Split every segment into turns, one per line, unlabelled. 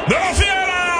de la Fiera.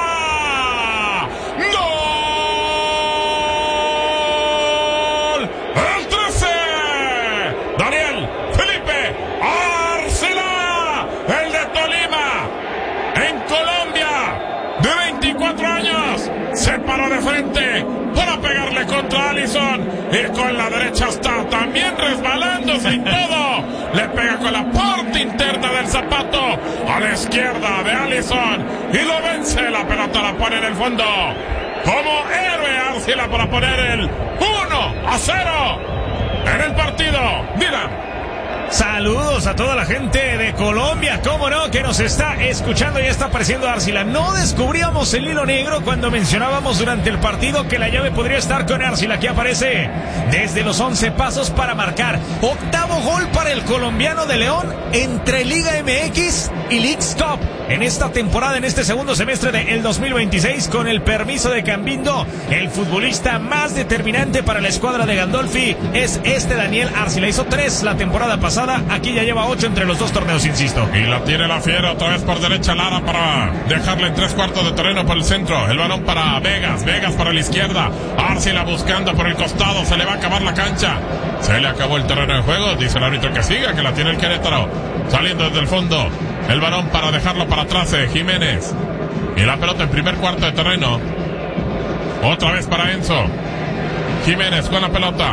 De frente para pegarle contra Alisson y con la derecha está también resbalándose y todo le pega con la parte interna del zapato a la izquierda de Alisson y lo vence. La pelota la pone en el fondo como héroe Arcila para poner el 1-0 en el partido. Dylan.
Saludos a toda la gente de Colombia, cómo no, que nos está escuchando y está apareciendo Arcila. No descubríamos el hilo negro cuando mencionábamos durante el partido que la llave podría estar con Arcila. Aquí aparece desde los 11 pasos para marcar. Octavo gol para el colombiano de León entre Liga MX y Leagues Cup en esta temporada, en este segundo semestre del 2026, con el permiso de Cambindo. El futbolista más determinante para la escuadra de Gandolfi es Daniel Arcila. Hizo 3 la temporada pasada. Aquí ya lleva 8 entre los 2 torneos, insisto.
Y la tiene la Fiera otra vez por derecha. Lara para dejarle en 3/4 de terreno por el centro. El balón para Vegas. Vegas para la izquierda. Arcila buscando por el costado. Se le va a acabar la cancha. Se le acabó el terreno de juego. Dice el árbitro que siga, que la tiene el Querétaro. Saliendo desde el fondo. El balón para dejarlo para atrás. Jiménez. Y la pelota en primer cuarto de terreno. Otra vez para Enzo. Jiménez con la pelota.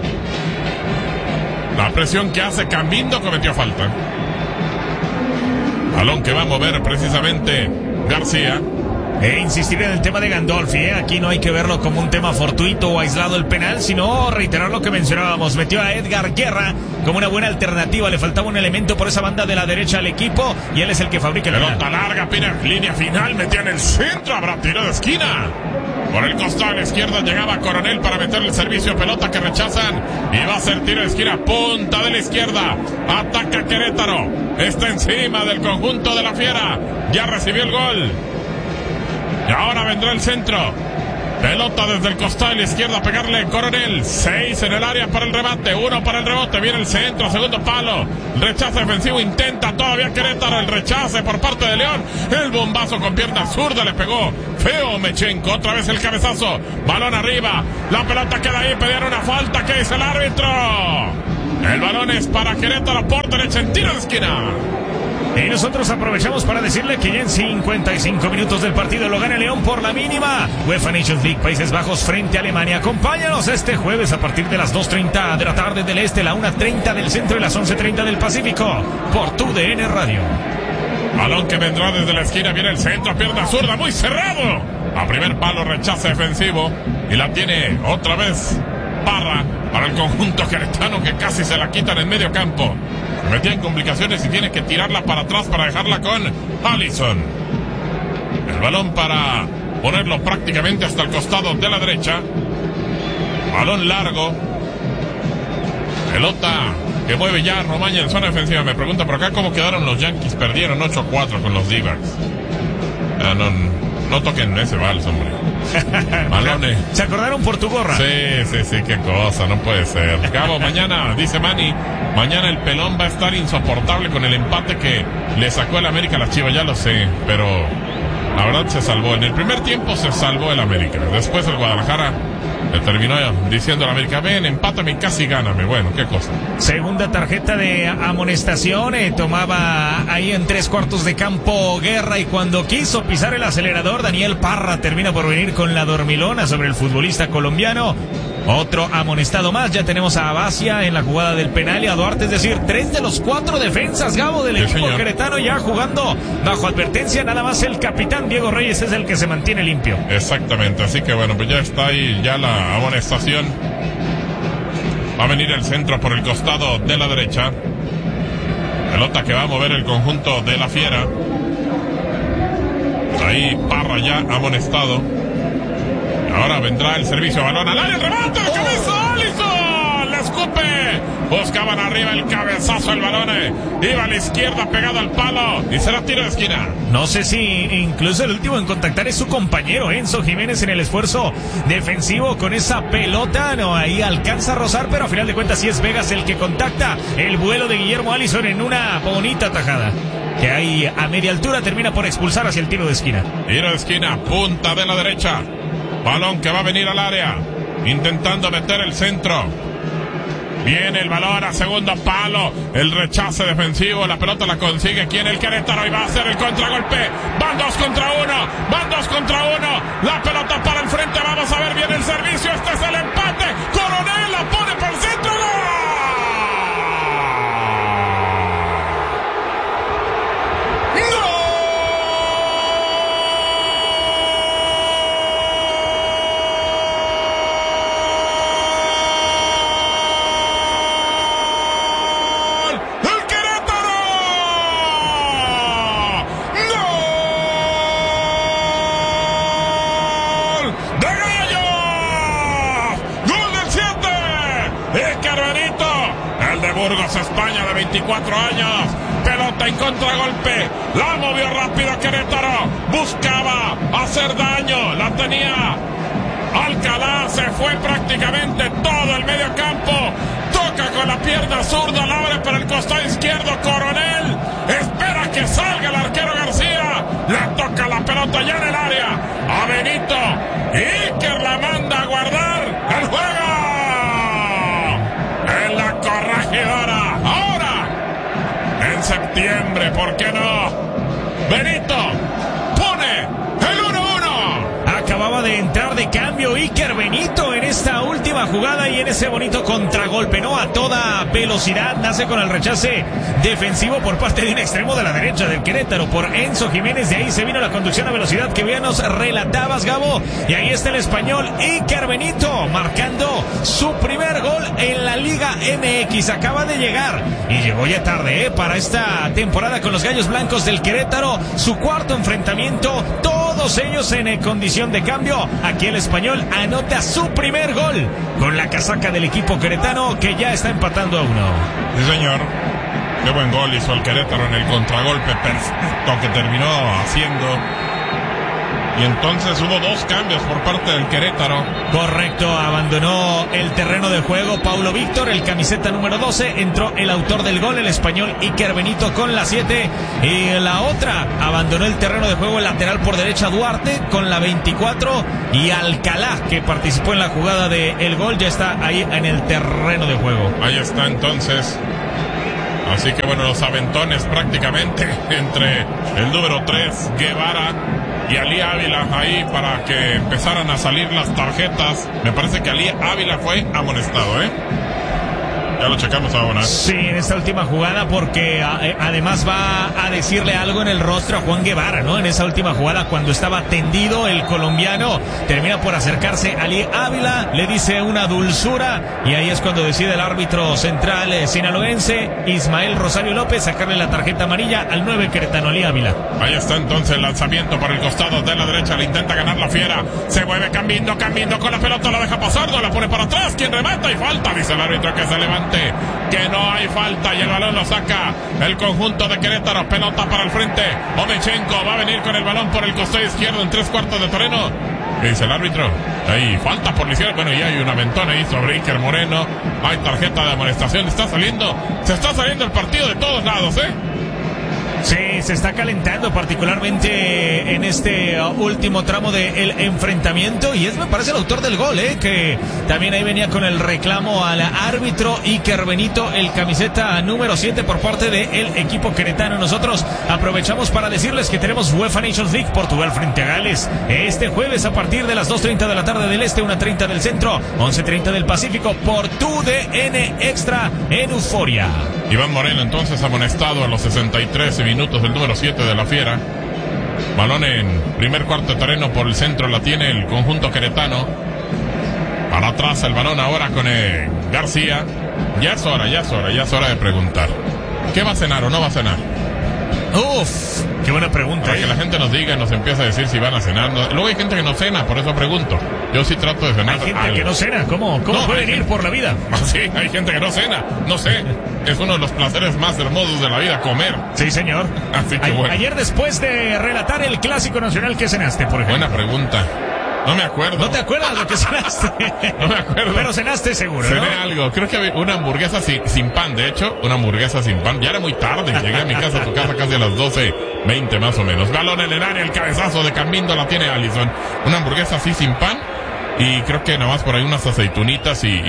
La presión que hace Cambindo, cometió falta. Balón que va a mover precisamente García.
Insistir en el tema de Gandolfi, Aquí no hay que verlo como un tema fortuito o aislado el penal, sino reiterar lo que mencionábamos. Metió a Edgar Guerra como una buena alternativa. Le faltaba un elemento por esa banda de la derecha al equipo y él es el que fabrica el
pelota larga, Pina, línea final, metía en el centro, habrá tiro de esquina. Por el costado a la izquierda llegaba Coronel para meterle el servicio, pelota que rechazan y va a ser tiro de esquina, punta de la izquierda, ataca Querétaro, está encima del conjunto de la Fiera, ya recibió el gol y ahora vendrá el centro, pelota desde el costado de la izquierda, pegarle Coronel, 6 en el área para el remate, 1 para el rebote, viene el centro, segundo palo, rechazo defensivo, intenta todavía Querétaro, el rechace por parte de León, el bombazo con pierna zurda le pegó feo Mechenko, otra vez el cabezazo, balón arriba, la pelota queda ahí, pedían una falta, ¿qué dice el árbitro? El balón es para Querétaro por derecha en tiro de esquina.
Y nosotros aprovechamos para decirle que ya en 55 minutos del partido lo gana León por la mínima. UEFA Nations League, Países Bajos frente a Alemania. Acompáñanos este jueves a partir de las 2:30 de la tarde del este, la 1:30 del centro y las 11:30 del Pacífico por TUDN Radio.
Balón que vendrá desde la esquina, viene el centro, pierna zurda, muy cerrado. A primer palo, rechazo defensivo y la tiene otra vez Parra para el conjunto queretano que casi se la quitan en medio campo. Se metía en complicaciones y tiene que tirarla para atrás para dejarla con Alisson. El balón para ponerlo prácticamente hasta el costado de la derecha. Balón largo. Pelota que mueve ya Romaña en zona defensiva. Me pregunta por acá cómo quedaron los Yankees. Perdieron 8-4 con los D-backs. No toquen ese vals, hombre. Balones.
¿Se acordaron por tu gorra?
Sí, qué cosa, no puede ser. Cabo, mañana, dice Manny, mañana el pelón va a estar insoportable con el empate que le sacó el América a las Chivas, ya lo sé, pero la verdad se salvó. En el primer tiempo se salvó el América. Después el Guadalajara le terminó diciendo al América, ven, empátame y casi gáname. Bueno, qué cosa.
Segunda tarjeta de amonestación, tomaba ahí en 3/4 de campo Guerra y cuando quiso pisar el acelerador, Daniel Parra termina por venir con la dormilona sobre el futbolista colombiano. Otro amonestado más, ya tenemos a Abacia en la jugada del penal y a Duarte, es decir, 3 de los 4 defensas, Gabo, del equipo queretano ya jugando bajo advertencia, nada más el capitán Diego Reyes es el que se mantiene limpio.
Exactamente, así que bueno, pues ya está ahí ya la amonestación. Va a venir el centro por el costado de la derecha. Pelota que va a mover el conjunto de la Fiera. Ahí Parra ya amonestado. Ahora vendrá el servicio, balón al área, el remate de cabeza, Alisson, le escupe, buscaban arriba el cabezazo, el balón iba a la izquierda pegado al palo y será tiro de esquina.
No sé si incluso el último en contactar es su compañero Enzo Jiménez en el esfuerzo defensivo con esa pelota, no, ahí alcanza a rozar, pero a final de cuentas sí es Vegas el que contacta el vuelo de Guillermo Alisson en una bonita tajada. que hay a media altura, termina por expulsar hacia el tiro de esquina.
Tiro de esquina, punta de la derecha. Balón que va a venir al área, intentando meter el centro. Viene el balón a segundo palo, el rechace defensivo, la pelota la consigue quien el Querétaro y va a hacer el contragolpe. Van 2 contra 1, la pelota para el frente, vamos a ver bien el servicio, este es el empate. Coronel la pone por el centro, ¡gol! Burgos, España, de 24 años. Pelota en contragolpe. La movió rápido Querétaro. Buscaba hacer daño. La tenía Alcalá. Se fue prácticamente todo el medio campo. Toca con la pierna zurda. La abre para el costado izquierdo. Coronel espera que salga el arquero García. Le toca la pelota ya en el área a Benito. Iker la manda a guardar el juego. En la corregidora, ahora, en septiembre, ¿por qué no? Benito pone el 1-1.
Acababa de entrar de cambio Iker Benito en esta última jugada y en ese bonito contragolpe, ¿no? A toda velocidad, nace con el rechace defensivo por parte de un extremo de la derecha del Querétaro por Enzo Jiménez. De ahí se vino la conducción a velocidad que bien nos relatabas, Gabo. Y ahí está el español Iker Benito marcando su primer gol en la Liga MX. Acaba de llegar y llegó ya tarde, para esta temporada con los Gallos Blancos del Querétaro. Su cuarto enfrentamiento, todos ellos en condición de cambio. Aquí el español anota su primer gol con la casaca del equipo queretano, que ya está empatando a 1.
Sí, señor. Qué buen gol hizo el Querétaro en el contragolpe perfecto que terminó haciendo. Y entonces hubo 2 cambios por parte del Querétaro.
Correcto, abandonó el terreno de juego Paulo Víctor, el camiseta número 12. Entró el autor del gol, el español Iker Benito, con la 7. Y la otra, abandonó el terreno de juego el lateral por derecha Duarte con la 24. Y Alcalá, que participó en la jugada del gol, ya está ahí en el terreno de juego.
Ahí está entonces. Así que bueno, los aventones prácticamente entre el número 3, Guevara, y Ali Ávila ahí para que empezaran a salir las tarjetas. Me parece que Ali Ávila fue amonestado, Ya lo checamos ahora.
Sí, en esta última jugada, porque además va a decirle algo en el rostro a Juan Guevara, ¿no? En esa última jugada, cuando estaba tendido, el colombiano termina por acercarse a Ali Ávila, le dice una dulzura, y ahí es cuando decide el árbitro central sinaloense, Ismael Rosario López, sacarle la tarjeta amarilla al 9 queretano, Ali Ávila.
Ahí está entonces el lanzamiento por el costado de la derecha, le intenta ganar la fiera, se mueve cambiando con la pelota, la deja pasar, no la pone para atrás, quien remata y falta, dice el árbitro que se levante, que no hay falta y el balón lo saca el conjunto de Querétaro. Pelota para el frente, Omechenko va a venir con el balón por el costado izquierdo en 3/4 de terreno. ¿Qué dice el árbitro? Hay falta por la izquierda. Bueno, ya hay una ventana ahí sobre Iker Moreno, hay tarjeta de amonestación. Se está saliendo el partido de todos lados,
Sí, se está calentando particularmente en este último tramo del enfrentamiento, y es, me parece, el autor del gol, que también ahí venía con el reclamo al árbitro Iker Benito, el camiseta número 7 por parte del equipo queretano. Nosotros aprovechamos para decirles que tenemos UEFA Nations League Portugal frente a Gales este jueves a partir de las 2:30 de la tarde del este, 1:30 del centro, 11:30 del Pacífico por TUDN Extra en Euforia.
Iván Moreno entonces amonestado a los 63 minutos, del número 7 de la fiera. Balón en primer cuarto de terreno por el centro, la tiene el conjunto queretano. Para atrás el balón ahora con García. Ya es hora de preguntar. ¿Qué va a cenar o no va a cenar?
Uf, qué buena pregunta.
Para que la gente nos diga y nos empiece a decir si van a cenar. Luego hay gente que no cena, por eso pregunto. Yo sí trato de cenar.
Hay gente que no cena, ¿cómo pueden ir por la vida?
Sí, hay gente que no cena, no sé. Es uno de los placeres más hermosos de la vida, comer.
Sí, señor.
Así que bueno.
Ayer, después de relatar el Clásico Nacional, ¿qué cenaste, por ejemplo?
Buena pregunta. No me acuerdo.
¿No te acuerdas lo que cenaste?
No me acuerdo.
Pero cenaste seguro,
Cené
¿no?
algo. Creo que había una hamburguesa sin pan. De hecho, una hamburguesa sin pan. Ya era muy tarde. Llegué a mi casa, a tu casa, casi a las 12:20 más o menos. Balón en el área, el cabezazo de Cambindo la tiene Alisson. Una hamburguesa así sin pan. Y creo que nada más por ahí unas aceitunitas y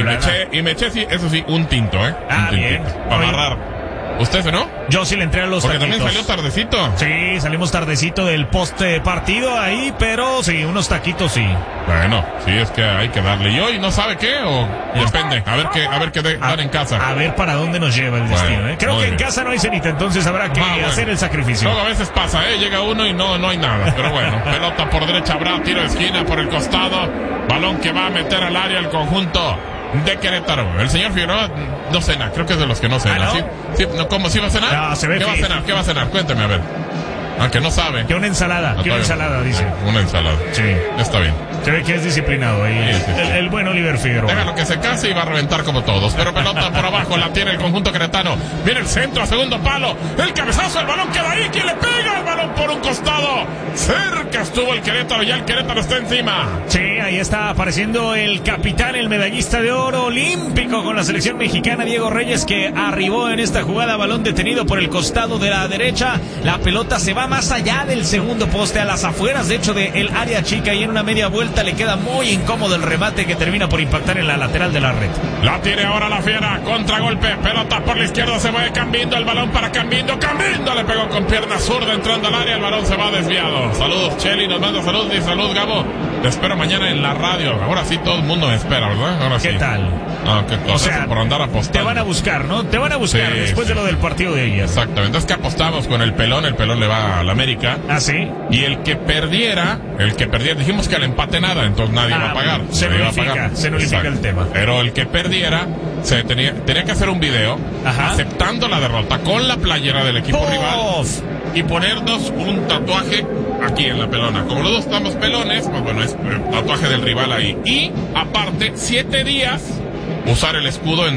me eché, sí, eso sí, un tinto, ¿eh?
Ah,
un
bien.
Para amarrar. ¿Usted cenó?
Yo sí le entré a los
Porque
taquitos.
también salió tardecito.
Sí, salimos tardecito del post partido ahí, pero sí, unos taquitos sí.
Bueno, sí, es que hay que darle. ¿Y hoy no sabe qué? ¿O depende? A ver qué dan en casa.
A ver para dónde nos lleva el destino, ¿eh? Creo que en
bien.
casa no hay cenita, entonces habrá que hacer el sacrificio.
Luego a veces pasa, llega uno y no hay nada. Pero bueno, pelota por derecha, habrá tiro de esquina por el costado. Balón que va a meter al área el conjunto de Querétaro. El señor Figueroa no cena, creo que es de los que no cena.
¿Ah, no?
¿Sí? ¿No? ¿Cómo? ¿Sí va a cenar?
No, se ve
¿Qué va a cenar? ¿Qué va a cenar? Cuénteme, a ver. Aunque no sabe.
Que una ensalada, dice.
Una ensalada.
Sí.
Está bien.
Se ve que es disciplinado ahí.
Sí.
El buen Oliver Figueroa.
Déjalo que se case y va a reventar como todos. Pero pelota por abajo, la tiene el conjunto queretano. Viene el centro a segundo palo. El cabezazo, el balón queda ahí. ¿Quién le pega? El balón por un costado. Cerca estuvo el Querétaro. Ya el Querétaro está encima.
Sí, ahí está apareciendo el capitán, el medallista de oro olímpico con la selección mexicana, Diego Reyes, que arribó en esta jugada. Balón detenido por el costado de la derecha. La pelota se va más allá del segundo poste, a las afueras, de hecho, del área chica, y en una media vuelta le queda muy incómodo el remate que termina por impactar en la lateral de la red.
La tiene ahora la Fiera, contragolpe, pelota por la izquierda, se va Cambindo, el balón para Cambindo le pegó con pierna zurda entrando al área, el balón se va desviado. Saludos Cheli, nos manda saludos y salud Gabo. Te espero mañana en la radio. Ahora sí todo el mundo me espera, ¿verdad? Ahora sí.
¿Qué tal?
Ah, qué cosa,
o sea,
por andar apostando.
Te van a buscar, ¿no? Te van a buscar después de lo del partido de ellas.
Exactamente, es que apostamos con el pelón le va al América.
¿Ah, sí?
Y el que perdiera, dijimos que al empate nada, entonces nadie va a pagar.
Se nulifica el tema.
Pero el que perdiera, tenía que hacer un video aceptando la derrota con la playera del equipo rival y ponernos un tatuaje aquí en la pelona. Como los dos estamos pelones, pues bueno, es tatuaje del rival ahí. Y aparte, 7 días usar el escudo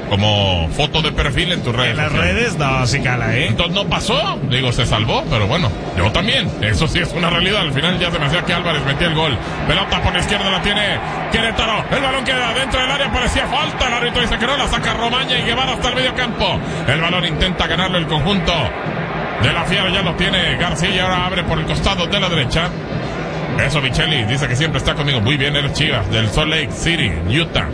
como foto de perfil en tus redes.
En las redes, no, sí cala,
Entonces no pasó, se salvó, pero bueno, yo también. Eso sí es una realidad. Al final ya se me hacía que Álvarez metía el gol. Pelota por la izquierda la tiene Querétaro. El balón queda dentro del área, parecía falta. El árbitro dice que no, la saca Romaña y Guevara hasta el medio campo. El balón intenta ganarlo el conjunto de la Fiera, ya lo tiene García y ahora abre por el costado de la derecha. Eso, Micheli, dice que siempre está conmigo. Muy bien, eres Chivas, del Salt Lake City, Utah.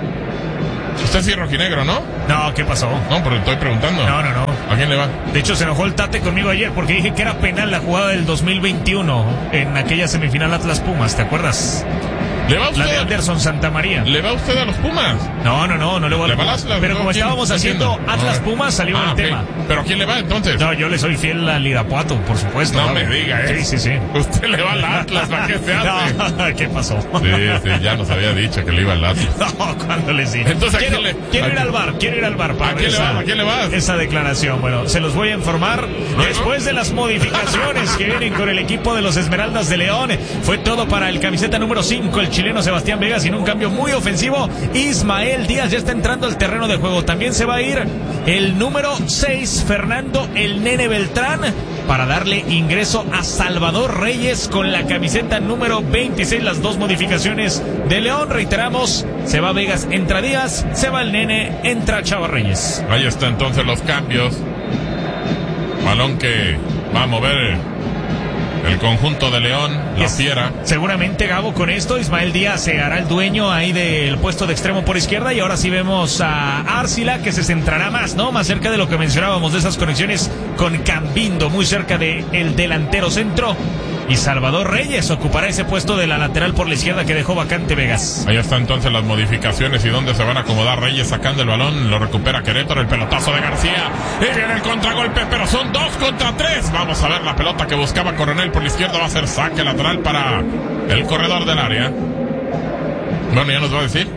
Usted sí es rojinegro, ¿no?
No, ¿qué pasó?
No, pero estoy preguntando.
No.
¿A quién le va?
De hecho, se enojó el Tate conmigo ayer porque dije que era penal la jugada del 2021 en aquella semifinal Atlas Pumas, ¿te acuerdas?
¿Le va usted
la de Anderson Santamaría.
¿Le va usted a los Pumas?
No, le voy a los Pumas. Pero como estábamos haciendo Atlas Pumas, salió el tema.
¿Pero a quién le va entonces?
No, yo le soy fiel al Irapuato, por supuesto.
No me diga eso.
Sí.
Usted le va al Atlas, ¿para qué se hace?
No, ¿qué pasó?
Sí, ya nos había dicho que le iba al Atlas.
No, cuando les dije.
Entonces,
quiero ir al bar para
¿A quién le vas?
Esa declaración. Bueno, se los voy a informar después de las modificaciones que vienen con el equipo de los Esmeraldas de León. Fue todo para el camiseta número 5, el chileno Sebastián Vega, sin un cambio muy ofensivo. Ismael Díaz ya está entrando al terreno de juego. También se va a ir el número 6, Fernando el Nene Beltrán, para darle ingreso a Salvador Reyes con la camiseta número 26. Las dos modificaciones de León, reiteramos, se va Vegas, entra Díaz, se va el Nene, entra Chava Reyes.
Ahí está entonces los cambios. Balón que va a mover el conjunto de León, la Fiera.
Seguramente, Gabo, con esto Ismael Díaz se hará el dueño ahí del puesto de extremo por izquierda, y ahora sí vemos a Arcila, que se centrará más, ¿no? Más cerca de lo que mencionábamos de esas conexiones con Cambindo, muy cerca de el delantero centro. Y Salvador Reyes ocupará ese puesto de la lateral por la izquierda que dejó vacante Vegas.
Ahí está entonces las modificaciones y dónde se van a acomodar. Reyes sacando el balón, lo recupera Querétaro, el pelotazo de García. Y viene el contragolpe, pero son 2 contra 3. Vamos a ver la pelota que buscaba Coronel por la izquierda. Va a ser saque lateral para el corredor del área. Bueno, ya nos va a decir.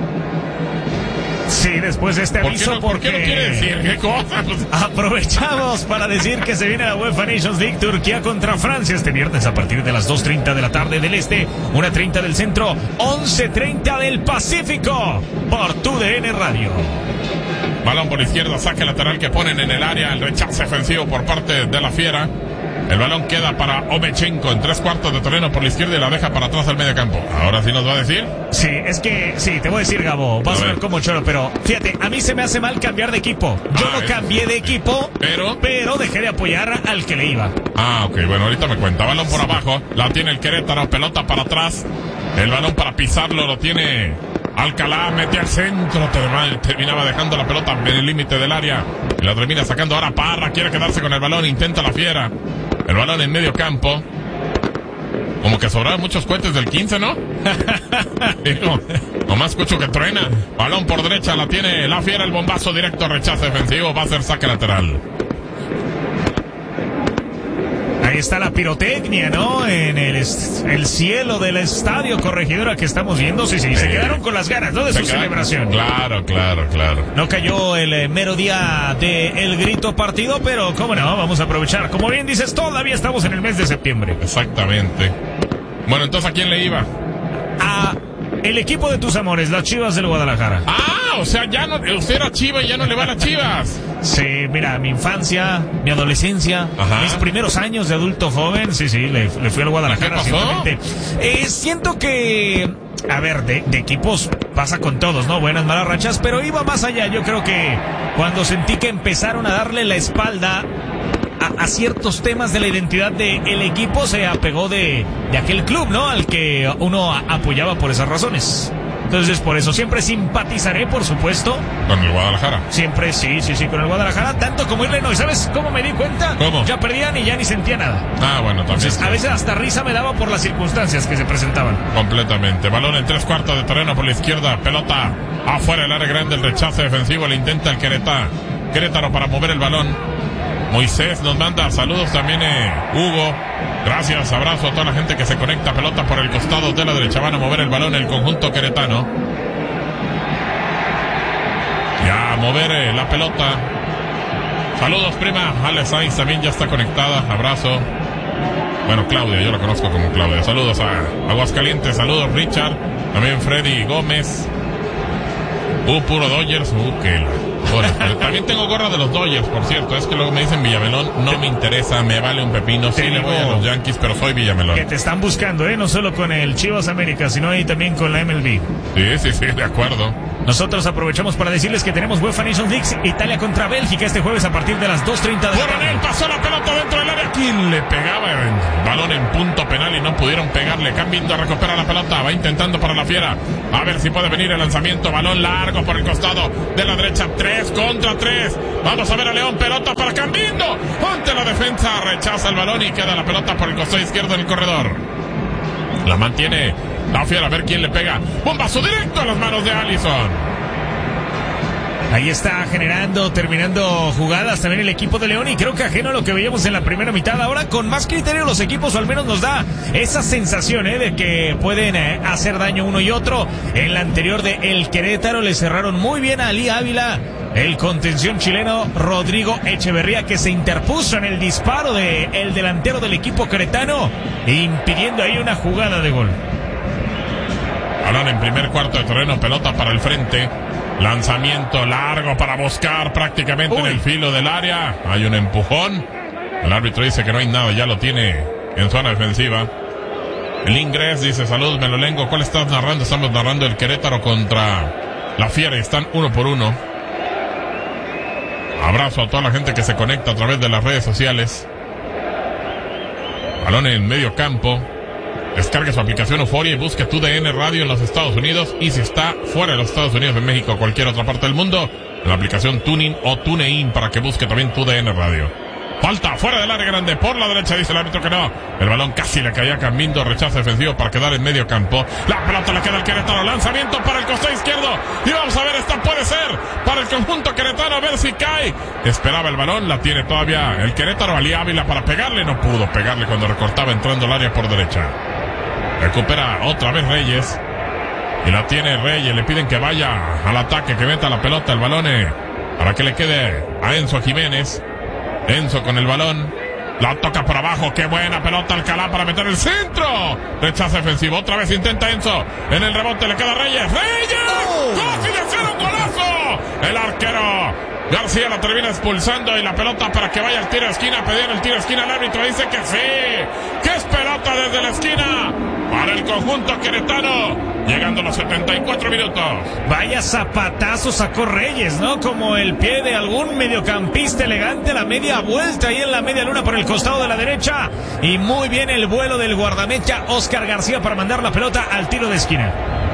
Sí, después de este aviso,
¿Por qué no quiere decir qué cosa?
Aprovechamos para decir que se viene la UEFA Nations League, Turquía contra Francia este viernes a partir de las 2:30 de la tarde del este, 1:30 del centro, 11:30 del Pacífico, por TUDN Radio.
Balón por izquierda, saque lateral que ponen en el área, el rechazo ofensivo por parte de la Fiera. El balón queda para Omechenko en 3/4 de terreno por la izquierda y la deja para atrás al medio campo. Ahora sí nos va a decir.
Sí, es que, sí, te voy a decir, Gabo, vas a ver cómo choro, pero fíjate, a mí se me hace mal cambiar de equipo. Yo no cambié de equipo, pero dejé de apoyar al que le iba.
Ok, bueno, ahorita me cuenta. Balón por abajo, la tiene el Querétaro, pelota para atrás. El balón para pisarlo lo tiene Alcalá, mete al centro, terminaba dejando la pelota en el límite del área. Y la termina sacando ahora Parra, quiere quedarse con el balón, intenta la fiera. El balón en medio campo. Como que sobraron muchos cohetes del 15, ¿no? Hijo, nomás escucho que truena. Balón por derecha, la tiene la fiera, el bombazo directo, rechazo defensivo, va a ser saque lateral.
Ahí está la pirotecnia, ¿no? En el cielo del estadio Corregidora que estamos viendo. Sí, se quedaron con las ganas, ¿no? De su celebración.
Claro.
No cayó el mero día del grito partido, pero cómo no, vamos a aprovechar. Como bien dices, todavía estamos en el mes de septiembre.
Exactamente. Bueno, entonces, ¿a quién le iba?
A el equipo de tus amores, las Chivas del Guadalajara.
O sea, ya no, usted era Chiva y ya no le va a las Chivas.
Sí, mira, mi infancia, mi adolescencia, mis primeros años de adulto joven, sí, le fui al Guadalajara.
¿Qué pasó?
Siento que, a ver, de equipos pasa con todos, ¿no? Buenas, malas rachas, pero iba más allá. Yo creo que cuando sentí que empezaron a darle la espalda a ciertos temas de la identidad del equipo, se apegó de aquel club, ¿no? Al que uno apoyaba por esas razones. Entonces, por eso siempre simpatizaré, por supuesto.
¿Con el Guadalajara?
Siempre, sí, con el Guadalajara, tanto como irle no. ¿Y sabes cómo me di cuenta?
¿Cómo?
Ya perdían y ya ni sentía nada.
Bueno, también.
Entonces, a veces hasta risa me daba por las circunstancias que se presentaban.
Completamente. Balón en 3/4 de terreno por la izquierda. Pelota afuera del área grande. El rechazo defensivo le intenta el Querétaro para mover el balón. Moisés nos manda saludos también, Hugo. Gracias, abrazo a toda la gente que se conecta. Pelota por el costado de la derecha. Van a mover el balón el conjunto queretano. Ya a mover la pelota. Saludos, prima. Ale Sainz también ya está conectada. Abrazo. Bueno, Claudia, yo la conozco como Claudia. Saludos a Aguascalientes. Saludos, Richard. También Freddy Gómez. Puro Dodgers. Bueno, también tengo gorra de los Dodgers, por cierto. Es que luego me dicen Villamelón, no me interesa, me vale un pepino. Sí, le voy a los Yankees, pero soy Villamelón.
Que te están buscando, no solo con el Chivas América, sino ahí también con la MLB.
Sí, de acuerdo.
Nosotros aprovechamos para decirles que tenemos UEFA Nations League, Italia contra Bélgica este jueves a partir de las 2:30 de la tarde.
Coronel pasó la pelota dentro del área. ¿Quién le pegaba? Balón en punto penal y no pudieron pegarle. Cambindo recupera la pelota, va intentando para la fiera. A ver si puede venir el lanzamiento. Balón largo por el costado de la derecha. 3 contra 3. Vamos a ver a León. Pelota para Cambindo. Ante la defensa. Rechaza el balón y queda la pelota por el costado izquierdo en el corredor. La mantiene la fiera. A ver quién le pega. Bombazo directo a las manos de Allison.
Ahí está terminando jugadas también el equipo de León, y creo que ajeno a lo que veíamos en la primera mitad, ahora con más criterio los equipos, o al menos nos da esa sensación de que pueden hacer daño uno y otro. En la anterior de el Querétaro le cerraron muy bien a Ali Ávila, el contención chileno Rodrigo Echeverría, que se interpuso en el disparo del delantero del equipo queretano, impidiendo ahí una jugada de gol.
Balón en primer cuarto de terreno, pelota para el frente. Lanzamiento largo para buscar prácticamente en el filo del área. Hay un empujón. El árbitro dice que no hay nada, ya lo tiene en zona defensiva. El Ingres dice: saludos, Melolengo, ¿cuál estás narrando? Estamos narrando el Querétaro contra la Fiera. Están 1-1. Abrazo a toda la gente que se conecta a través de las redes sociales. Balón en medio campo. Descargue su aplicación Euforia y busque TUDN Radio en los Estados Unidos. Y si está fuera de los Estados Unidos, de México o cualquier otra parte del mundo, en la aplicación TuneIn o TuneIn para que busque también TUDN Radio. Falta fuera del área grande por la derecha, dice el árbitro que no. El balón casi le caía a Cambindo, rechazo defensivo para quedar en medio campo. La pelota le queda al Querétaro, lanzamiento para el costado izquierdo. Y vamos a ver, esta puede ser para el conjunto queretano, a ver si cae. Esperaba el balón, la tiene todavía el Querétaro. Ali Ávila para pegarle, no pudo pegarle cuando recortaba entrando al área por derecha. Recupera otra vez Reyes. Y la tiene Reyes. Le piden que vaya al ataque, que meta la pelota, el balón, para que le quede a Enzo Jiménez. Enzo con el balón. La toca por abajo. Qué buena pelota Alcalá para meter el centro. Rechazo defensivo. Otra vez intenta Enzo. En el rebote le queda Reyes. ¡Reyes! ¡Casi le hace un golazo! El arquero García la termina expulsando y la pelota para que vaya al tiro de esquina. Pedían el tiro de esquina, el árbitro dice que sí, que es pelota desde la esquina para el conjunto queretano. Llegando a los 74 minutos.
Vaya zapatazo sacó Reyes, ¿no? Como el pie de algún mediocampista elegante, la media vuelta ahí en la media luna por el costado de la derecha. Y muy bien el vuelo del guardameta Oscar García para mandar la pelota al tiro de esquina.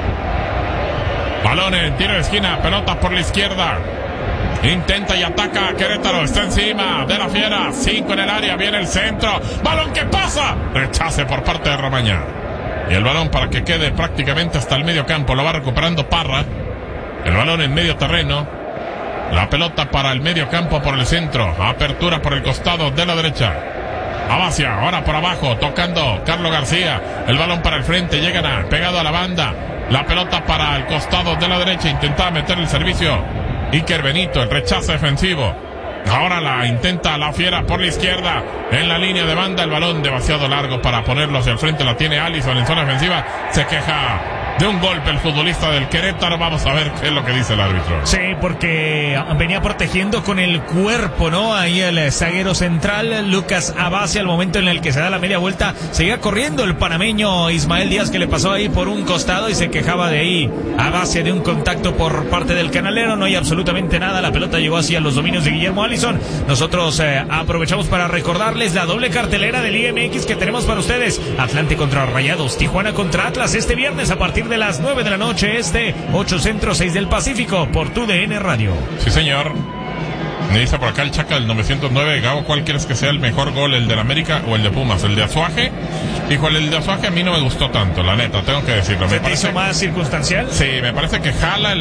Balón en tiro de esquina, pelota por la izquierda. Intenta y ataca Querétaro, está encima de la Fiera. 5 en el área, viene el centro. Balón que pasa. Rechace por parte de Romaña. Y el balón para que quede prácticamente hasta el medio campo. Lo va recuperando Parra. El balón en medio terreno. La pelota para el medio campo por el centro. Apertura por el costado de la derecha. Abacia, ahora por abajo, tocando Carlos García. El balón para el frente, llegan pegado a la banda. La pelota para el costado de la derecha. Intentaba meter el servicio Iker Benito, el rechazo defensivo. Ahora la intenta la Fiera por la izquierda. En la línea de banda, el balón demasiado largo para ponerlo hacia el frente. La tiene Alisson en zona ofensiva. Se queja de un golpe el futbolista del Querétaro. Vamos a ver qué es lo que dice el árbitro.
Sí, porque venía protegiendo con el cuerpo, ¿no? Ahí el zaguero central, Lucas Abacia, al momento en el que se da la media vuelta, seguía corriendo el panameño Ismael Díaz, que le pasó ahí por un costado y se quejaba de ahí Abacia de un contacto por parte del canalero. No hay absolutamente nada, la pelota llegó hacia los dominios de Guillermo Alisson. Nosotros aprovechamos para recordarles la doble cartelera del Liga MX que tenemos para ustedes. Atlante contra Rayados, Tijuana contra Atlas, este viernes a partir de las 9 de la noche, 8 Centro, 6 del Pacífico, por tu DN Radio.
Sí, señor. Me dice por acá el Chaca del 909, Gabo, ¿cuál quieres que sea el mejor gol, el del América o el de Pumas? ¿El de Azuaje? Híjole, el de Azuaje a mí no me gustó tanto, la neta, tengo que decirlo.
¿Se te hizo más circunstancial?
Sí, me parece que jala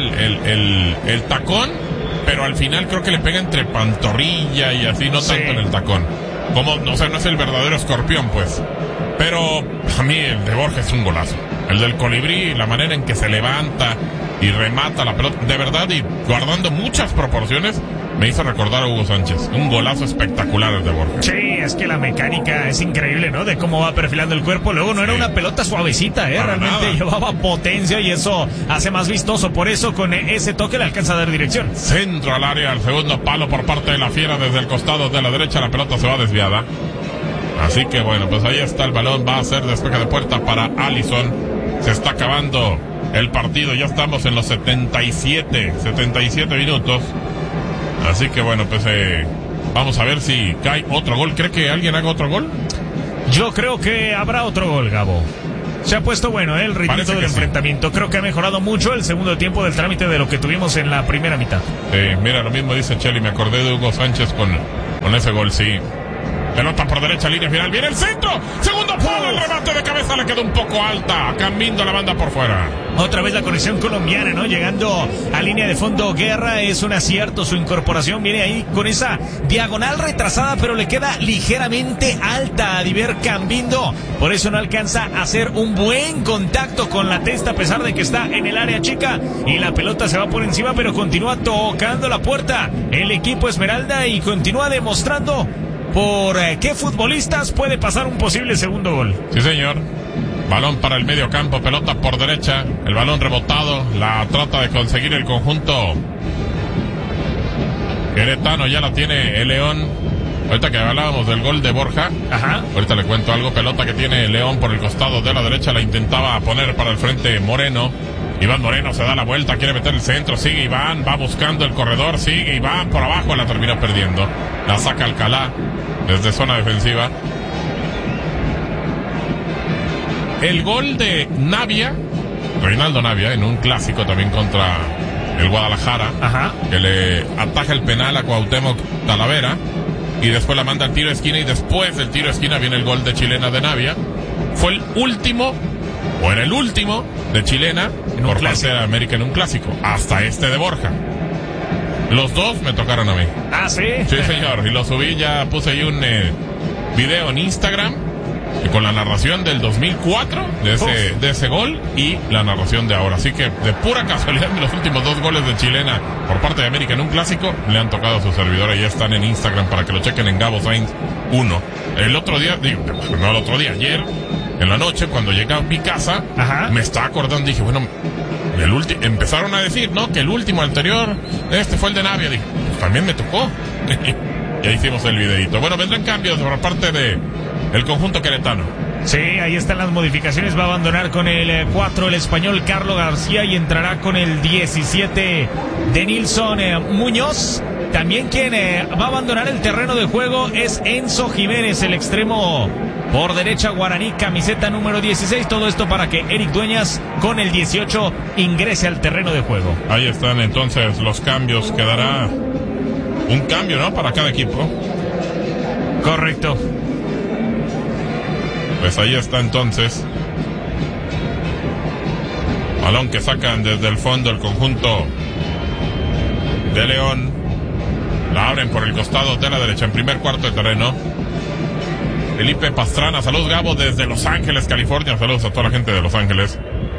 el tacón, pero al final creo que le pega entre pantorrilla y así, no tanto en el tacón. Como, o sea, no es el verdadero escorpión, pues. Pero a mí el de Borja es un golazo. El del colibrí, la manera en que se levanta y remata la pelota, de verdad, y guardando muchas proporciones, me hizo recordar a Hugo Sánchez. Un golazo espectacular el de Borja.
Sí, es que la mecánica es increíble, ¿no? De cómo va perfilando el cuerpo. Luego no era una pelota suavecita, realmente nada. Llevaba potencia y eso hace más vistoso. Por eso con ese toque le alcanza a dar dirección.
Centro al área, al segundo palo por parte de la Fiera desde el costado de la derecha. La pelota se va desviada. Así que bueno, pues ahí está el balón. Va a ser despeje de puerta para Alisson. Se está acabando el partido. Ya estamos en los 77 minutos. Así que bueno, pues vamos a ver si cae otro gol. ¿Cree que alguien haga otro gol?
Yo creo que habrá otro gol, Gabo. Se ha puesto bueno el ritmo del enfrentamiento. Sí. Creo que ha mejorado mucho el segundo tiempo del trámite de lo que tuvimos en la primera mitad.
Mira, lo mismo dice Cheli. Me acordé de Hugo Sánchez con ese gol, sí. Pelota por derecha, línea final, viene el centro, segundo palo, el remate de cabeza le quedó un poco alta, cambiando la banda por fuera.
Otra vez la conexión colombiana, ¿no? Llegando a línea de fondo, Guerra, es un acierto su incorporación, viene ahí con esa diagonal retrasada, pero le queda ligeramente alta a Diver Cambindo, por eso no alcanza a hacer un buen contacto con la testa, a pesar de que está en el área chica, y la pelota se va por encima, pero continúa tocando la puerta el equipo Esmeralda y continúa demostrando por qué futbolistas puede pasar un posible segundo gol.
Sí, señor. Balón para el medio campo, pelota por derecha, el balón rebotado, la trata de conseguir el conjunto queretano, ya la tiene el León. Ahorita que hablábamos del gol de Borja, ahorita le cuento algo. Pelota que tiene el León por el costado de la derecha, la intentaba poner para el frente Moreno. Iván Moreno se da la vuelta, quiere meter el centro, sigue Iván, va buscando el corredor, sigue Iván por abajo, la terminó perdiendo. La saca Alcalá desde zona defensiva. El gol de Navia, Reinaldo Navia, en un clásico también contra el Guadalajara, que le ataja el penal a Cuauhtémoc Talavera y después la manda al tiro de esquina, y después del tiro de esquina viene el gol de Chilena de Navia. Fue el último, o era el último de Chilena por parte de América en un clásico, hasta este de Borja. Los dos me tocaron a mí.
¿Ah, sí?
Sí, señor, y lo subí, ya puse ahí un video en Instagram y con la narración del 2004 de ese gol y la narración de ahora. Así que de pura casualidad, los últimos dos goles de Chilena por parte de América en un clásico le han tocado a su servidora y ya están en Instagram para que lo chequen en Gabo Sainz 1. El otro día, no el otro día, ayer en la noche, cuando llegué a mi casa, me estaba acordando, dije, bueno, empezaron a decir, ¿no? Que el último anterior, fue el de Navia. Dije, pues también me tocó. Y ahí hicimos el videito. Bueno, vendrán cambios por parte de el conjunto queretano.
Sí, ahí están las modificaciones. Va a abandonar con el 4 el español Carlos García y entrará con el 17 de Nilson Muñoz. También quien va a abandonar el terreno de juego es Enzo Jiménez, el extremo por derecha guaraní, camiseta número 16. Todo esto para que Eric Dueñas con el 18 ingrese al terreno de juego.
Ahí están entonces los cambios. Quedará un cambio, ¿no? Para cada equipo.
Correcto.
Pues ahí está entonces. Balón que sacan desde el fondo el conjunto de León. La abren por el costado de la derecha en primer cuarto de terreno. Felipe Pastrana, saludos Gabo desde Los Ángeles, California. Saludos a toda la gente de Los Ángeles.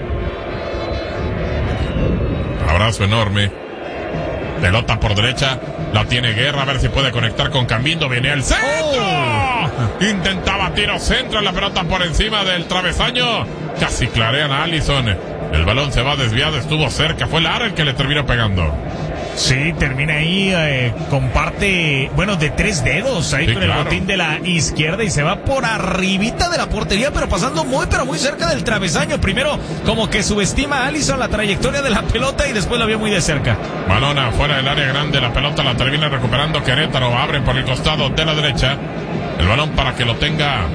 Abrazo enorme. Pelota por derecha, la tiene Guerra, a ver si puede conectar con Cambindo. Viene el centro. Intentaba tiro centro, la pelota por encima del travesaño. Casi clarean a Allison. El balón se va desviado, estuvo cerca. Fue Lara el que le terminó pegando.
Sí, termina ahí con parte, de 3 dedos ahí, sí, con el botín de la izquierda y se va por arribita de la portería, pero pasando muy cerca del travesaño. Primero como que subestima a Allison la trayectoria de la pelota y después la vio muy de cerca.
Balón afuera del área grande, la pelota la termina recuperando Querétaro. Abren por el costado de la derecha. El balón para que lo tenga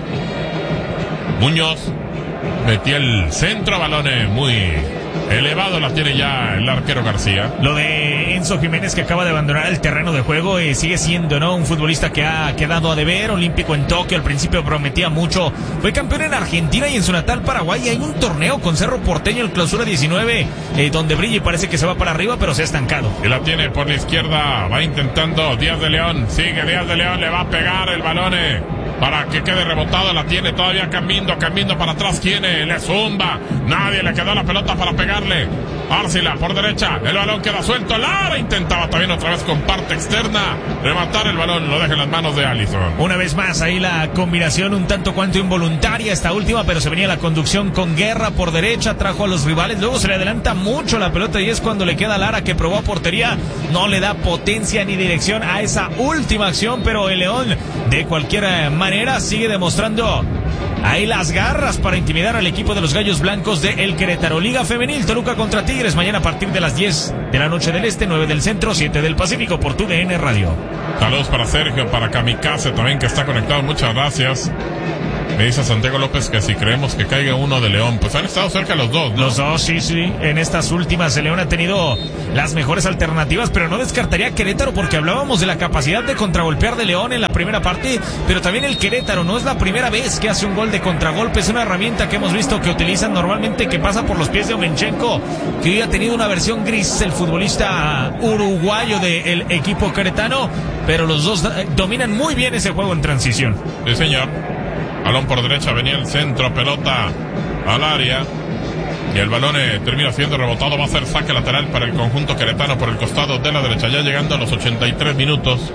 Muñoz. Metió el centro, balón muy elevado, la tiene ya el arquero García.
Lo de Enzo Jiménez, que acaba de abandonar el terreno de juego, sigue siendo, ¿no?, un futbolista que ha quedado a deber. Olímpico en Tokio, al principio prometía mucho. Fue campeón en Argentina y en su natal Paraguay. Hay un torneo con Cerro Porteño, el Clausura 19, donde brilla y parece que se va para arriba, pero se ha estancado.
Y la tiene por la izquierda, va intentando Díaz de León. Sigue Díaz de León, le va a pegar el balón para que quede rebotado. La tiene todavía Cambindo para atrás. ¿Quién? Le zumba. Nadie le quedó la pelota para pegarle. Arcila por derecha, el balón queda suelto. Lara intentaba también otra vez con parte externa rematar el balón, lo deja en las manos de Allison.
Una vez más ahí la combinación un tanto cuanto involuntaria esta última, pero se venía la conducción con Guerra por derecha, trajo a los rivales, luego se le adelanta mucho la pelota y es cuando le queda a Lara, que probó a portería, no le da potencia ni dirección a esa última acción, pero el León de cualquier manera sigue demostrando ahí las garras para intimidar al equipo de los Gallos Blancos de El Querétaro. Liga Femenil, Toluca contra Tigres, mañana a partir de las 10 de la noche del Este, 9 del Centro, 7 del Pacífico, por TUDN Radio.
Saludos para Sergio, para Kamikaze también, que está conectado, muchas gracias. Me dice Santiago López que si creemos que caiga uno de León, pues han estado cerca los dos, ¿no?
Los dos, sí. En estas últimas, el León ha tenido las mejores alternativas, pero no descartaría Querétaro, porque hablábamos de la capacidad de contragolpear de León en la primera parte, pero también el Querétaro no es la primera vez que hace un gol de contragolpe. Es una herramienta que hemos visto que utilizan normalmente, que pasa por los pies de Omenchenko, que hoy ha tenido una versión gris, el futbolista uruguayo del equipo queretano, pero los dos dominan muy bien ese juego en transición.
Sí, señor. Balón por derecha, venía el centro, pelota al área y el balón termina siendo rebotado. Va a ser saque lateral para el conjunto queretano por el costado de la derecha, ya llegando a los 83 minutos.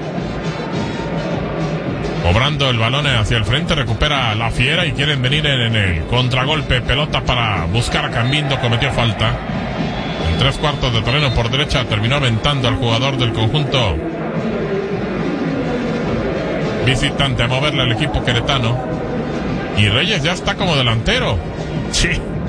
Cobrando el balón hacia el frente, recupera la Fiera y quieren venir en el contragolpe. Pelota para buscar a Cambindo, cometió falta. En 3/4 de terreno por derecha terminó aventando al jugador del conjunto visitante a moverle al equipo queretano. Y Reyes ya está como delantero.
Sí.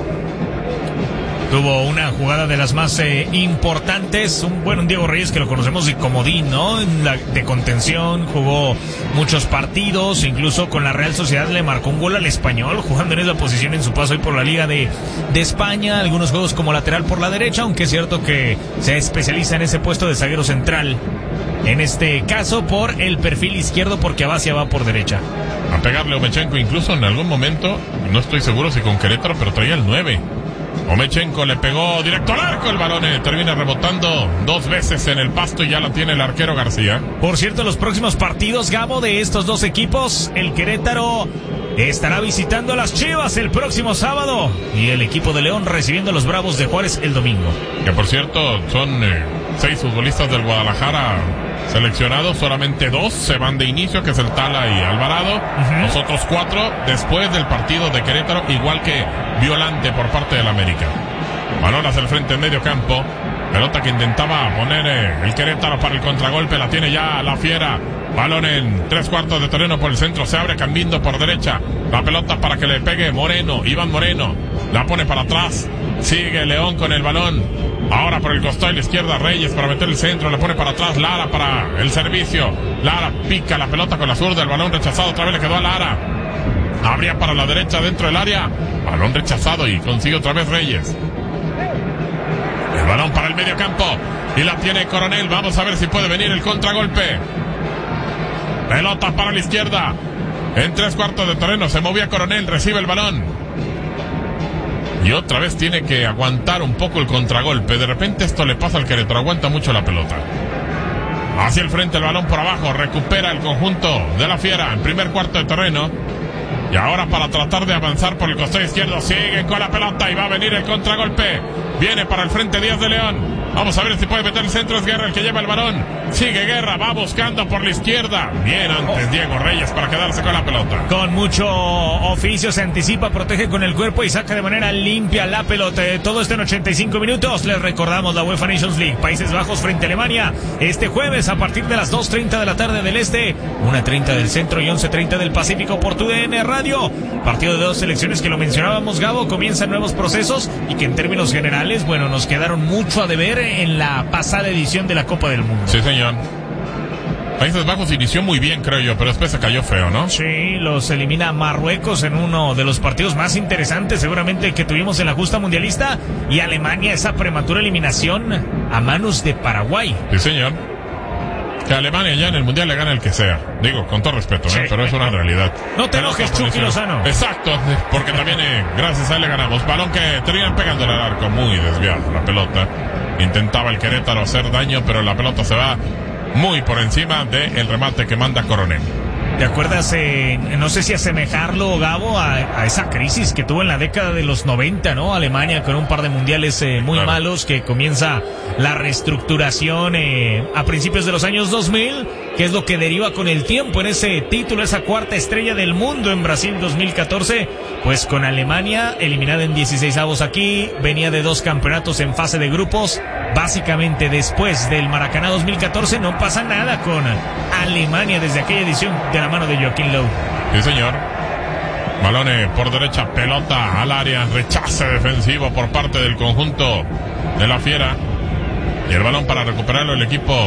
Tuvo una jugada de las más importantes. Un Diego Reyes que lo conocemos de comodín, ¿no? De contención, jugó muchos partidos, incluso con la Real Sociedad le marcó un gol al Español, jugando en esa posición en su paso ahí por la Liga de España. Algunos juegos como lateral por la derecha, aunque es cierto que se especializa en ese puesto de zaguero central. En este caso por el perfil izquierdo, porque Abacia va por derecha.
A pegarle Omenchenko incluso en algún momento, no estoy seguro si con Querétaro, pero traía el 9. Omenchenko le pegó directo al arco, el balón termina rebotando 2 veces en el pasto y ya lo tiene el arquero García.
Por cierto, los próximos partidos, Gabo, de estos dos equipos, el Querétaro estará visitando a las Chivas el próximo sábado y el equipo de León recibiendo a los Bravos de Juárez el domingo.
Que por cierto son 6 futbolistas del Guadalajara seleccionados, solamente 2 se van de inicio, que es el Tala y Alvarado. Los otros 4 después del partido de Querétaro, igual que Violante por parte del América. Balón hacia el frente en medio campo. Pelota que intentaba poner el Querétaro para el contragolpe. La tiene ya la Fiera. Balón en 3/4 de terreno por el centro. Se abre Cambindo por derecha. La pelota para que le pegue Moreno. Iván Moreno. La pone para atrás. Sigue León con el balón. Ahora por el costado de la izquierda Reyes para meter el centro. Le pone para atrás Lara para el servicio. Lara pica la pelota con la zurda. El balón rechazado. Otra vez le quedó a Lara. Abría para la derecha dentro del área. Balón rechazado y consigue otra vez Reyes. El balón para el medio campo. Y la tiene Coronel. Vamos a ver si puede venir el contragolpe. Pelota para la izquierda. En 3/4 de terreno. Se movía Coronel. Recibe el balón. Y otra vez tiene que aguantar un poco el contragolpe. De repente esto le pasa al Querétaro. Aguanta mucho la pelota. Hacia el frente el balón por abajo. Recupera el conjunto de la Fiera en primer cuarto de terreno. Y ahora para tratar de avanzar por el costado izquierdo. Sigue con la pelota y va a venir el contragolpe. Viene para el frente Díaz de León. Vamos a ver si puede meter el centro. Es Guerra el que lleva el balón. Sigue Guerra, va buscando por la izquierda. Bien antes Diego Reyes para quedarse con la pelota.
Con mucho oficio se anticipa, protege con el cuerpo y saca de manera limpia la pelota. Todo esto en 85 minutos. Les recordamos la UEFA Nations League. Países Bajos frente a Alemania. Este jueves a partir de las 2:30 de la tarde del este, 1:30 del centro y 11:30 del Pacífico por TUDN Radio. Partido de 2 selecciones que lo mencionábamos, Gabo. Comienzan nuevos procesos y que en términos generales, bueno, nos quedaron mucho a deber en la pasada edición de la Copa del Mundo.
Sí, señor. Países Bajos inició muy bien, creo yo, pero después se cayó feo, ¿no?
Sí, los elimina Marruecos en uno de los partidos más interesantes seguramente que tuvimos en la justa mundialista, y Alemania esa prematura eliminación a manos de Paraguay.
Sí, señor. Que Alemania ya en el mundial le gana el que sea. Digo, con todo respeto,
sí,
pero es una realidad.
No te enojes, Chucky Lozano.
Exacto, porque también gracias a él le ganamos. Balón que terminan pegándole al arco, muy desviado la pelota. Intentaba el Querétaro hacer daño, pero la pelota se va muy por encima del remate que manda Coronel.
¿Te acuerdas, no sé si asemejarlo, Gabo, a esa crisis que tuvo en la década de los 90, ¿no? Alemania con un par de mundiales muy malos, que comienza la reestructuración a principios de los años 2000, que es lo que deriva con el tiempo en ese título, esa cuarta estrella del mundo en Brasil 2014, pues con Alemania eliminada en 16avos aquí, venía de 2 campeonatos en fase de grupos. Básicamente después del Maracaná 2014 no pasa nada con Alemania desde aquella edición de la mano de Joaquín Lowe.
Sí, señor. Balón por derecha, pelota al área, rechace defensivo por parte del conjunto de la Fiera. Y el balón para recuperarlo el equipo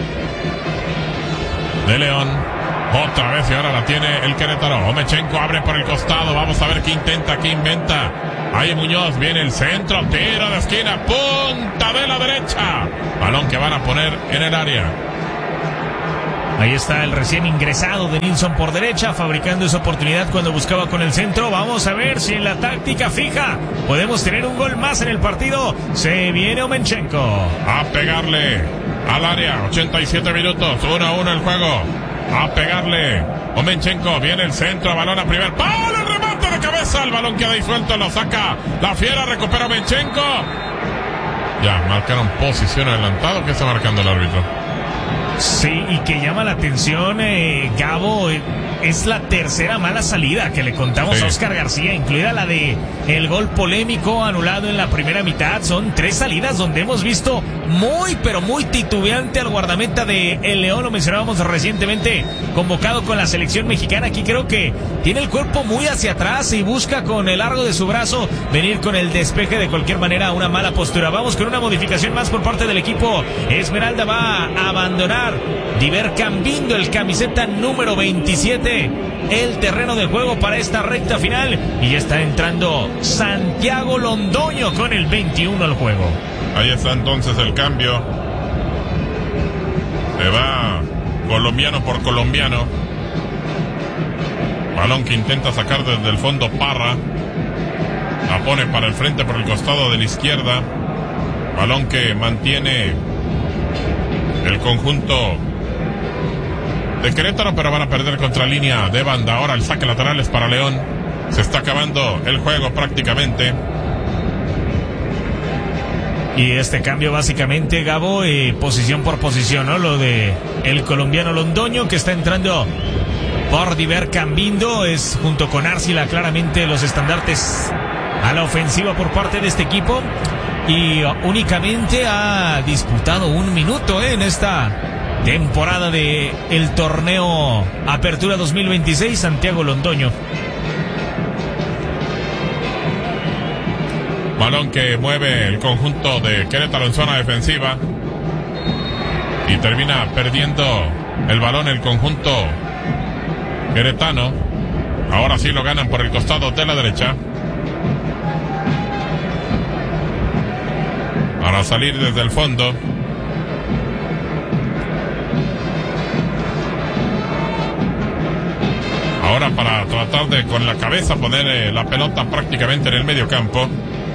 de León. Otra vez y ahora la tiene el Querétaro. Omechenko abre por el costado. Vamos a ver qué intenta, qué inventa. Ahí Muñoz, viene el centro, tiro de esquina, punta de la derecha. Balón que van a poner en el área.
Ahí está el recién ingresado de Nilsson por derecha, fabricando esa oportunidad cuando buscaba con el centro. Vamos a ver si en la táctica fija podemos tener un gol más en el partido. Se viene Omechenko
a pegarle al área. 87 minutos, 1-1 el juego. A pegarle Omechenko, viene el centro, balón a primer palo, el remate de cabeza, el balón queda ahí suelto, lo saca la Fiera, recupera Omechenko. Ya, marcaron posición adelantado. ¿Qué está marcando el árbitro?
Sí, y que llama la atención, Gabo, es la tercera mala salida que le contamos a Oscar García, incluida la de el gol polémico anulado en la primera mitad. Son 3 salidas donde hemos visto muy, pero muy titubeante al guardameta de El León. Lo mencionábamos recientemente, convocado con la selección mexicana. Aquí creo que tiene el cuerpo muy hacia atrás y busca con el largo de su brazo venir con el despeje. De cualquier manera, una mala postura. Vamos con una modificación más por parte del equipo. Esmeralda va a abandonar Diver Cambindo, el camiseta número 27, el terreno de juego para esta recta final, y ya está entrando Santiago Londoño con el 21 al juego.
Ahí está entonces el cambio. Se va colombiano por colombiano. Balón que intenta sacar desde el fondo Parra. La pone para el frente por el costado de la izquierda. Balón que mantiene el conjunto de Querétaro, pero van a perder contra línea de banda. Ahora el saque lateral es para León. Se está acabando el juego prácticamente.
Y este cambio básicamente, Gabo, posición por posición, ¿no? Lo de el colombiano Londoño, que está entrando por Diver Cambindo, es junto con Arcila claramente los estandartes a la ofensiva por parte de este equipo. Y únicamente ha disputado 1 minuto en esta temporada de el torneo Apertura 2026, Santiago Londoño.
Balón que mueve el conjunto de Querétaro en zona defensiva y termina perdiendo el balón el conjunto queretano. Ahora sí lo ganan por el costado de la derecha para salir desde el fondo. Ahora para tratar de con la cabeza poner la pelota prácticamente en el medio campo.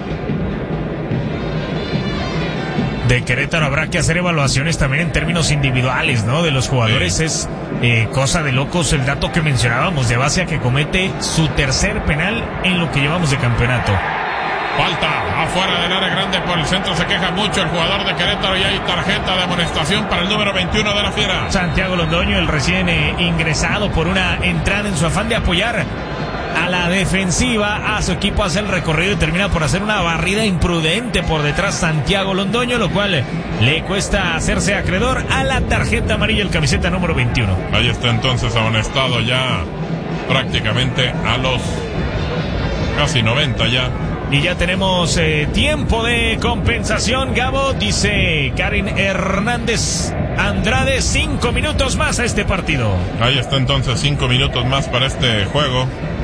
De Querétaro habrá que hacer evaluaciones también en términos individuales, ¿no? De los jugadores. Sí. Es cosa de locos el dato que mencionábamos de Basia, que comete su tercer penal en lo que llevamos de campeonato.
Falta afuera del área grande por el centro, se queja mucho el jugador de Querétaro y hay tarjeta de amonestación para el número 21 de la Fiera.
Santiago Londoño, el recién ingresado por una entrada en su afán de apoyar a la defensiva, a su equipo, hace el recorrido y termina por hacer una barrida imprudente por detrás Santiago Londoño, lo cual le cuesta hacerse acreedor a la tarjeta amarilla, el camiseta número 21.
Ahí está entonces amonestado ya prácticamente a los casi 90 ya.
Y ya tenemos tiempo de compensación, Gabo, dice Karin Hernández Andrade, 5 minutos más a este partido.
Ahí está entonces 5 minutos más para este juego.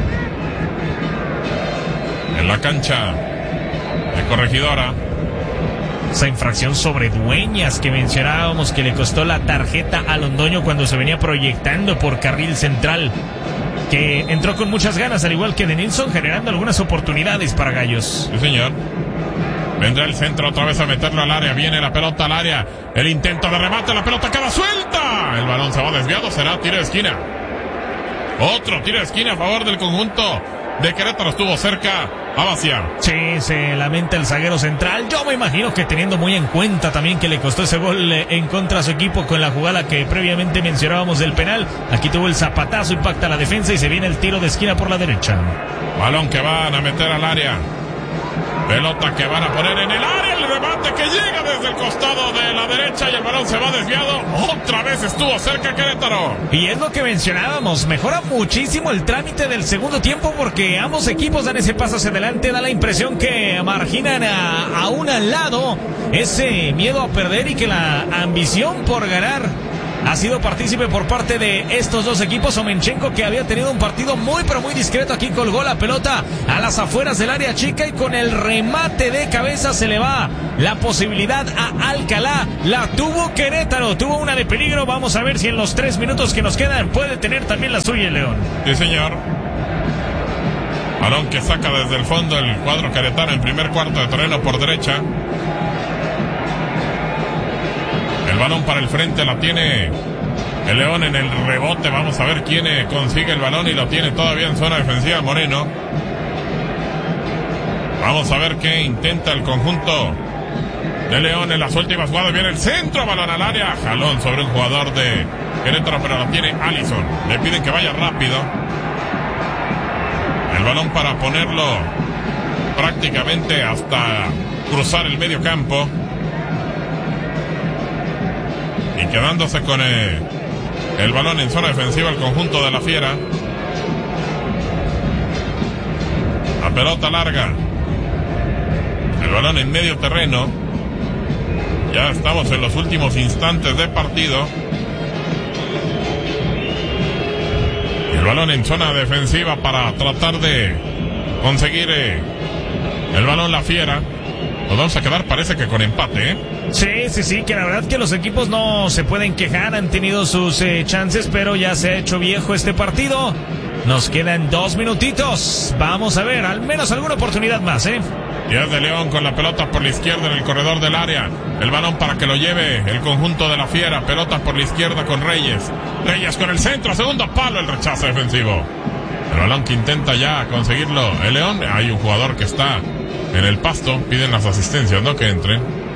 En la cancha de Corregidora.
Esa infracción sobre Dueñas que mencionábamos que le costó la tarjeta a Londoño cuando se venía proyectando por carril central, que entró con muchas ganas, al igual que de Nilsson, generando algunas oportunidades para Gallos.
Sí, señor. Vendrá el centro otra vez a meterlo al área. Viene la pelota al área. El intento de remate. La pelota queda suelta. El balón se va desviado. Será tiro de esquina. Otro tiro de esquina a favor del conjunto de Querétaro. Estuvo cerca a Basia.
Sí, se lamenta el zaguero central. Yo me imagino que teniendo muy en cuenta también que le costó ese gol en contra a su equipo con la jugada que previamente mencionábamos del penal. Aquí tuvo el zapatazo, impacta la defensa y se viene el tiro de esquina por la derecha.
Balón que van a meter al área. Pelota que van a poner en el área. El remate que llega desde el costado de la derecha y el balón se va desviado. Otra vez estuvo cerca Querétaro.
Y es lo que mencionábamos. Mejora muchísimo el trámite del segundo tiempo porque ambos equipos dan ese paso hacia adelante. Da la impresión que marginan a un al lado ese miedo a perder y que la ambición por ganar ha sido partícipe por parte de estos dos equipos. Omenchenko, que había tenido un partido muy pero muy discreto, aquí colgó la pelota a las afueras del área chica y con el remate de cabeza se le va la posibilidad a Alcalá. La tuvo Querétaro, tuvo una de peligro. Vamos a ver si en los 3 minutos que nos quedan puede tener también la suya el León.
Sí, señor. Balón que saca desde el fondo el cuadro queretano en primer cuarto de terreno por derecha. El balón para el frente la tiene el León en el rebote. Vamos a ver quién consigue el balón y lo tiene todavía en zona defensiva Moreno. Vamos a ver qué intenta el conjunto de León en las últimas jugadas. Viene el centro, balón al área. Jalón sobre un jugador de Querétaro, pero lo tiene Allison. Le piden que vaya rápido. El balón para ponerlo prácticamente hasta cruzar el medio campo. Y quedándose con el balón en zona defensiva el conjunto de la Fiera. La pelota larga. El balón en medio terreno. Ya estamos en los últimos instantes de partido. Y el balón en zona defensiva para tratar de conseguir el balón la Fiera. Nos vamos a quedar, parece que con empate, ¿eh?
Sí, que la verdad que los equipos no se pueden quejar, han tenido sus chances, pero ya se ha hecho viejo este partido. Nos quedan 2 minutitos. Vamos a ver, al menos alguna oportunidad más, ¿eh?
Díaz de León con la pelota por la izquierda en el corredor del área. El balón para que lo lleve el conjunto de la Fiera. Pelota por la izquierda con Reyes. Reyes con el centro, segundo palo, el rechazo defensivo. El balón que intenta ya conseguirlo el León. Hay un jugador que está en el pasto. Piden las asistencias, ¿no? Que entren.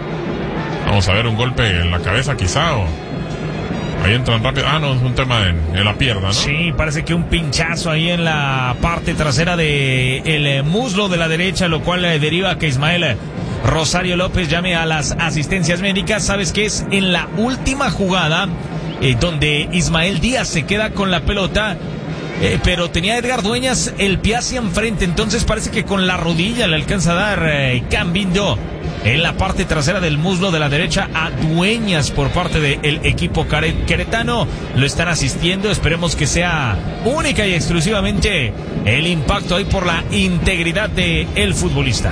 Vamos a ver un golpe en la cabeza quizá, o ahí entran rápido. No, es un tema en la pierna, ¿no?
Sí, parece que un pinchazo ahí en la parte trasera de el muslo de la derecha, lo cual deriva a que Ismael Rosario López llame a las asistencias médicas. ¿Sabes qué es? En la última jugada, donde Ismael Díaz se queda con la pelota, pero tenía Edgar Dueñas el pie hacia enfrente, entonces parece que con la rodilla le alcanza a dar Cambindo en la parte trasera del muslo de la derecha a Dueñas por parte del equipo queretano. Lo están asistiendo, esperemos que sea única y exclusivamente el impacto ahí por la integridad del futbolista.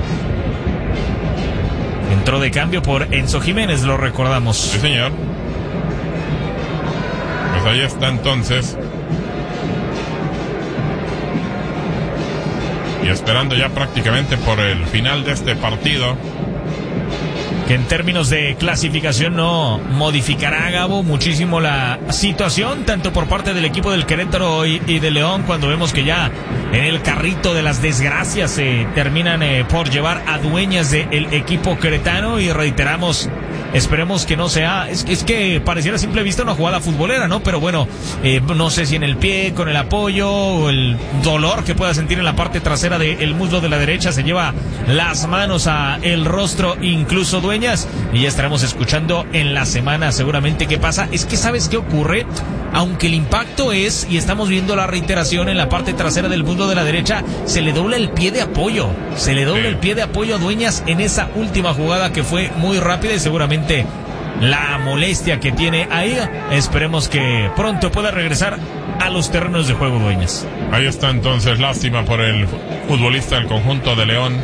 Entró de cambio por Enzo Jiménez, lo recordamos.
Sí, señor. Pues ahí está entonces. Y esperando ya prácticamente por el final de este partido.
Que en términos de clasificación no modificará, Gabo, muchísimo la situación, tanto por parte del equipo del Querétaro y de León, cuando vemos que ya en el carrito de las desgracias se terminan por llevar a Dueñas del equipo queretano. Y reiteramos, esperemos que no sea, es que pareciera a simple vista una jugada futbolera, ¿no? Pero bueno, no sé si en el pie, con el apoyo, o el dolor que pueda sentir en la parte trasera del muslo de la derecha, se lleva las manos a el rostro, incluso Dueñas. Y ya estaremos escuchando en la semana seguramente qué pasa. Es que ¿sabes qué ocurre? Aunque el impacto es, y estamos viendo la reiteración en la parte trasera del muslo de la derecha, se le dobla el pie de apoyo. Se le dobla el pie de apoyo a Dueñas en esa última jugada que fue muy rápida, y seguramente la molestia que tiene ahí, esperemos que pronto pueda regresar a los terrenos de juego Dueñas.
Ahí está entonces, lástima por el futbolista del conjunto de León.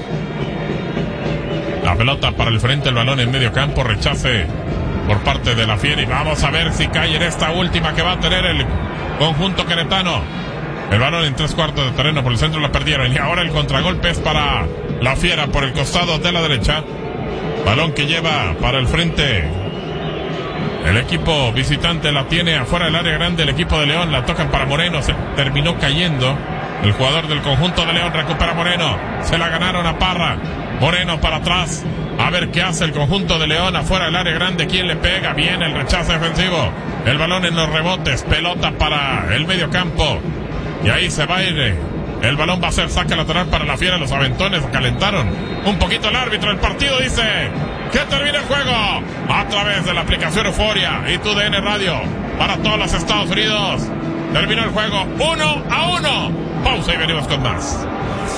La pelota para el frente, el balón en medio campo, rechace por parte de la Fiera, y vamos a ver si cae en esta última que va a tener el conjunto queretano. El balón en 3/4 de terreno, por el centro la perdieron, y ahora el contragolpe es para la Fiera por el costado de la derecha. Balón que lleva para el frente el equipo visitante, la tiene afuera del área grande el equipo de León, la tocan para Moreno, se terminó cayendo el jugador del conjunto de León, recupera Moreno, se la ganaron a Parra. Moreno para atrás, a ver qué hace el conjunto de León afuera del área grande, quién le pega, bien el rechazo defensivo, el balón en los rebotes, pelota para el medio campo, y ahí se va a ir, el balón va a ser saque lateral para la Fiera. Los aventones calentaron un poquito el árbitro, el partido dice que termine el juego a través de la aplicación Euforia y TUDN Radio para todos los Estados Unidos. Terminó el juego 1-1, pausa y venimos con más.